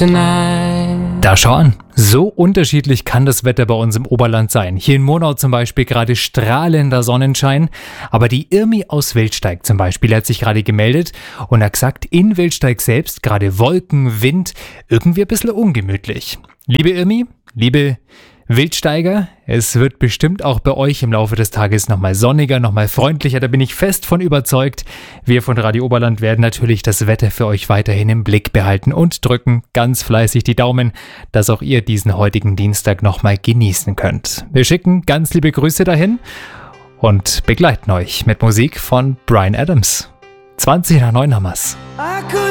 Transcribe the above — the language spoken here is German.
tonight. Da schau an, so unterschiedlich kann das Wetter bei uns im Oberland sein. Hier in Monau zum Beispiel gerade strahlender Sonnenschein, aber die Irmi aus Wildsteig zum Beispiel hat sich gerade gemeldet und hat gesagt, in Wildsteig selbst gerade Wolken, Wind, irgendwie ein bisschen ungemütlich. Liebe Irmi, liebe Wildsteiger, es wird bestimmt auch bei euch im Laufe des Tages nochmal sonniger, nochmal freundlicher, da bin ich fest von überzeugt. Wir von Radio Oberland werden natürlich das Wetter für euch weiterhin im Blick behalten und drücken ganz fleißig die Daumen, dass auch ihr diesen heutigen Dienstag nochmal genießen könnt. Wir schicken ganz liebe Grüße dahin und begleiten euch mit Musik von Bryan Adams. 20 nach 9 haben wir's.